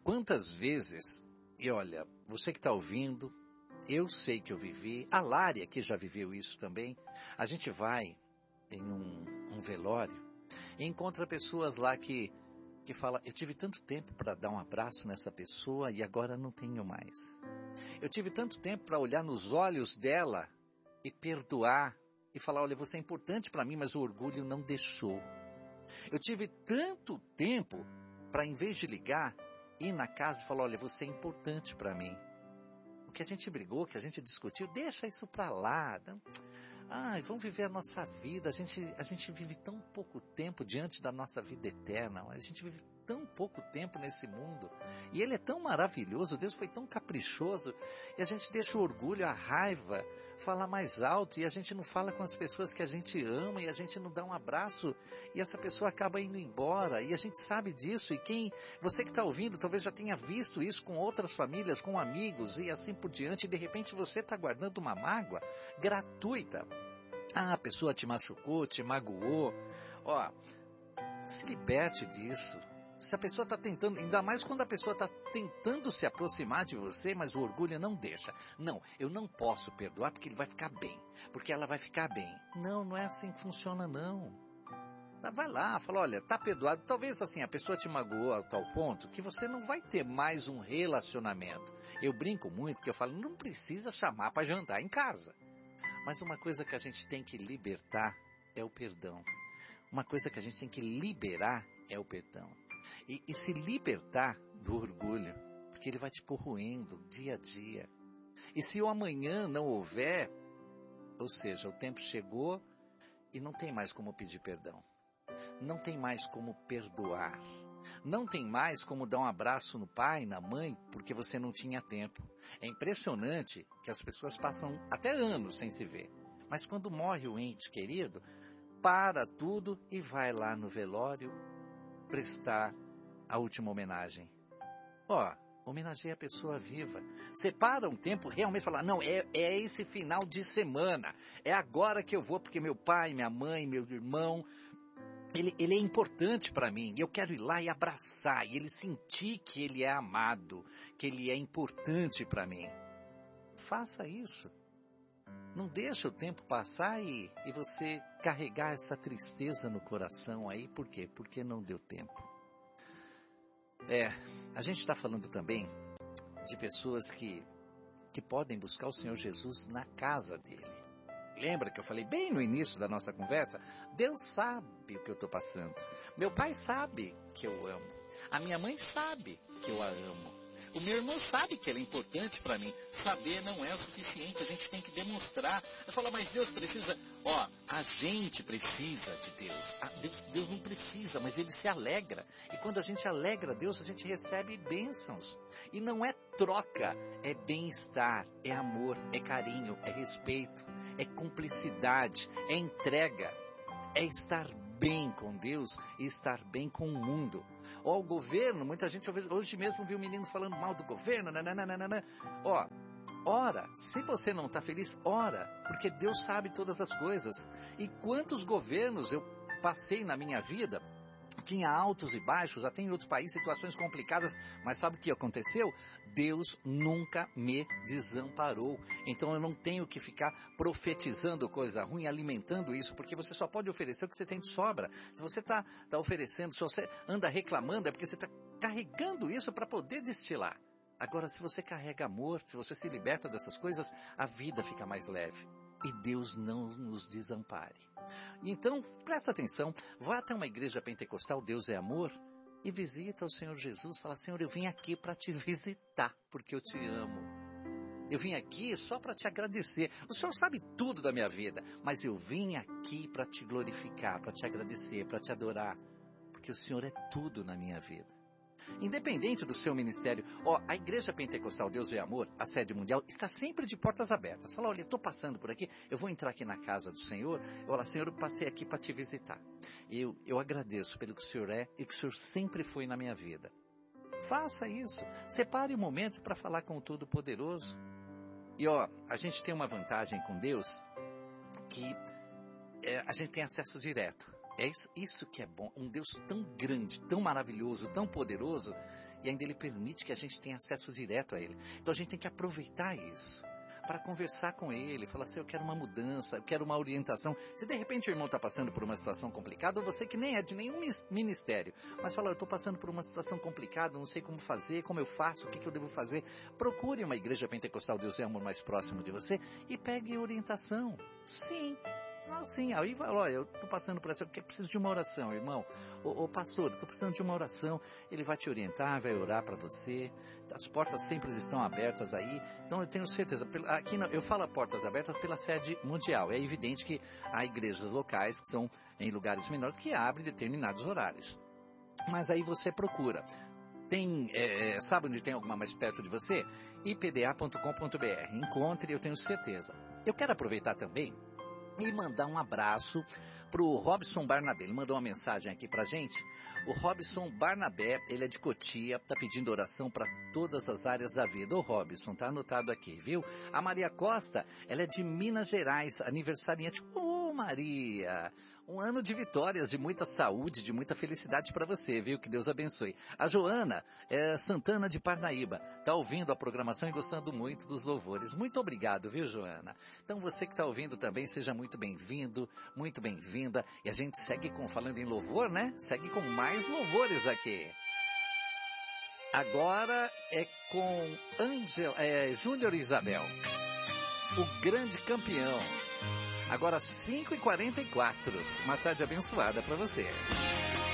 Quantas vezes, e olha, você que está ouvindo, eu sei que eu vivi, a Lari aqui já viveu isso também, a gente vai em um velório e encontra pessoas lá que falam, eu tive tanto tempo para dar um abraço nessa pessoa e agora não tenho mais. Eu tive tanto tempo para olhar nos olhos dela e perdoar e falar, olha, você é importante para mim, mas o orgulho não deixou. Eu tive tanto tempo para, em vez de ligar, ir na casa e falar, olha, você é importante para mim. O que a gente brigou, que a gente discutiu, deixa isso para lá. Ai, vamos viver a nossa vida. A gente vive tão pouco tempo diante da nossa vida eterna. A gente vive tão pouco tempo nesse mundo. E Ele é tão maravilhoso, Deus foi tão caprichoso. E a gente deixa o orgulho, a raiva, falar mais alto. E a gente não fala com as pessoas que a gente ama. E a gente não dá um abraço. E essa pessoa acaba indo embora. E a gente sabe disso. E você que está ouvindo, talvez já tenha visto isso com outras famílias, com amigos e assim por diante. E de repente você está guardando uma mágoa gratuita. Ah, a pessoa te machucou, te magoou. Ó, se liberte disso. Se a pessoa está tentando, ainda mais quando a pessoa está tentando se aproximar de você, mas o orgulho não deixa. Não, eu não posso perdoar porque ele vai ficar bem, porque ela vai ficar bem. Não, não é assim que funciona não. Vai lá, fala, olha, tá perdoado. Talvez assim, a pessoa te magoou a tal ponto que você não vai ter mais um relacionamento. Eu brinco muito que eu falo, não precisa chamar para jantar em casa. Mas uma coisa que a gente tem que libertar é o perdão. Uma coisa que a gente tem que liberar é o perdão. E se libertar do orgulho, porque ele vai te corroendo dia a dia. E se o amanhã não houver, ou seja, o tempo chegou e não tem mais como pedir perdão. Não tem mais como perdoar. Não tem mais como dar um abraço no pai, na mãe, porque você não tinha tempo. É impressionante que as pessoas passam até anos sem se ver. Mas quando morre o ente querido, para tudo e vai lá no velório prestar a última homenagem. Homenageia a pessoa viva. Separa um tempo realmente falar, não, é esse final de semana. É agora que eu vou, porque meu pai, minha mãe, meu irmão, ele é importante para mim. E eu quero ir lá e abraçar. E ele sentir que ele é amado, que ele é importante para mim. Faça isso. Não deixa o tempo passar e você carregar essa tristeza no coração aí. Por quê? Porque não deu tempo. A gente está falando também de pessoas que podem buscar o Senhor Jesus na casa dele. Lembra que eu falei bem no início da nossa conversa? Deus sabe o que eu estou passando. Meu pai sabe que eu amo. A minha mãe sabe que eu a amo. O meu irmão sabe que ele é importante para mim. Saber não é o suficiente, a gente tem que demonstrar. Eu falo, mas Deus precisa... a gente precisa de Deus. Deus não precisa, mas Ele se alegra. E quando a gente alegra Deus, a gente recebe bênçãos. E não é troca, é bem-estar, é amor, é carinho, é respeito, é cumplicidade, é entrega, é estar bem com Deus e estar bem com o mundo. O governo, muita gente hoje mesmo viu um menino falando mal do governo, nananana. Ora, se você não está feliz, ora, porque Deus sabe todas as coisas. E quantos governos eu passei na minha vida, tinha altos e baixos, já tem em outros países situações complicadas, mas sabe o que aconteceu? Deus nunca me desamparou. Então eu não tenho que ficar profetizando coisa ruim, alimentando isso, porque você só pode oferecer o que você tem de sobra. Se você está oferecendo, se você anda reclamando, é porque você está carregando isso para poder destilar. Agora, se você carrega amor, se você se liberta dessas coisas, a vida fica mais leve. E Deus não nos desampare. Então, presta atenção, vá até uma igreja pentecostal, Deus é amor, e visita o Senhor Jesus. Fala, Senhor, eu vim aqui para te visitar, porque eu te amo. Eu vim aqui só para te agradecer. O Senhor sabe tudo da minha vida, mas eu vim aqui para te glorificar, para te agradecer, para te adorar, porque o Senhor é tudo na minha vida. Independente do seu ministério, a Igreja Pentecostal Deus é Amor, a sede mundial, está sempre de portas abertas. Fala, olha, eu estou passando por aqui, eu vou entrar aqui na casa do Senhor. Olha, Senhor, eu passei aqui para te visitar. Eu agradeço pelo que o Senhor é e que o Senhor sempre foi na minha vida. Faça isso. Separe um momento para falar com o Todo-Poderoso. E a gente tem uma vantagem com Deus, que a gente tem acesso direto. É isso que é bom. Um Deus tão grande, tão maravilhoso, tão poderoso, e ainda Ele permite que a gente tenha acesso direto a Ele. Então a gente tem que aproveitar isso para conversar com Ele, falar assim, eu quero uma mudança, eu quero uma orientação. Se de repente o irmão está passando por uma situação complicada, ou você que nem é de nenhum ministério, mas fala, eu estou passando por uma situação complicada, não sei como fazer, como eu faço, o que eu devo fazer, procure uma igreja pentecostal, Deus é amor mais próximo de você, e pegue orientação. Sim. Assim, aí vai, olha, eu estou passando por essa, eu preciso de uma oração, irmão. Ô pastor, eu estou precisando de uma oração. Ele vai te orientar, vai orar para você. As portas sempre estão abertas aí. Então eu tenho certeza, aqui eu falo portas abertas pela sede mundial. É evidente que há igrejas locais que são em lugares menores que abrem determinados horários. Mas aí você procura. Sabe onde tem alguma mais perto de você? ipda.com.br. Encontre, eu tenho certeza. Eu quero aproveitar também e mandar um abraço para o Robson Barnabé. Ele mandou uma mensagem aqui para gente. O Robson Barnabé, ele é de Cotia, está pedindo oração para todas as áreas da vida. Ô Robson, tá anotado aqui, viu? A Maria Costa, ela é de Minas Gerais, aniversariante. Ô Maria, um ano de vitórias, de muita saúde, de muita felicidade para você, viu? Que Deus abençoe. A Joana é Santana de Parnaíba, está ouvindo a programação e gostando muito dos louvores. Muito obrigado, viu, Joana? Então você que está ouvindo também, seja muito bem-vindo, muito bem-vinda. E a gente segue falando em louvor, né? Segue com mais louvores aqui. Agora é com Júnior Isabel, o grande campeão. Agora 5h44, uma tarde abençoada para você.